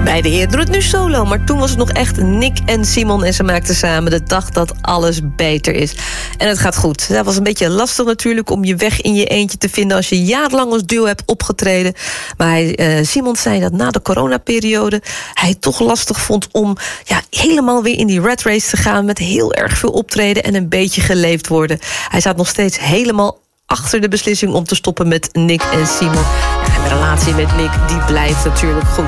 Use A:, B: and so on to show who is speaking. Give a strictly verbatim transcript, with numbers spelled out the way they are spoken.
A: Beide heren doen het nu solo, maar toen was het nog echt Nick en Simon... en ze maakten samen de dag dat alles beter is. En het gaat goed. Dat was een beetje lastig natuurlijk om je weg in je eentje te vinden... als je jarenlang als duo hebt opgetreden. Maar hij, uh, Simon zei dat na de coronaperiode... hij het toch lastig vond om ja, helemaal weer in die rat race te gaan... met heel erg veel optreden en een beetje geleefd worden. Hij staat nog steeds helemaal achter de beslissing om te stoppen met Nick en Simon. Ja, en de relatie met Nick die blijft natuurlijk goed.